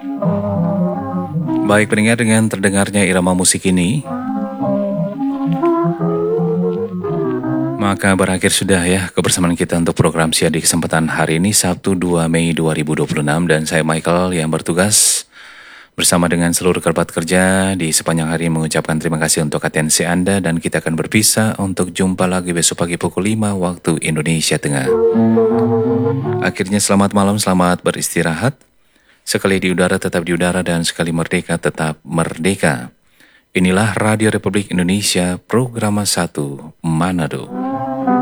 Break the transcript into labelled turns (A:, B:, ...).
A: Baik pendengar, dengan terdengarnya irama musik ini, maka berakhir sudah ya kebersamaan kita untuk program Sia di kesempatan hari ini, Sabtu 2 Mei 2026. Dan saya Michael yang bertugas bersama dengan seluruh kerabat kerja di sepanjang hari mengucapkan terima kasih untuk atensi Anda. Dan kita akan berpisah untuk jumpa lagi besok pagi pukul 5 waktu Indonesia Tengah. Akhirnya selamat malam, selamat beristirahat. Sekali di udara tetap di udara, dan sekali merdeka tetap merdeka. Inilah Radio Republik Indonesia, Program 1 Manado.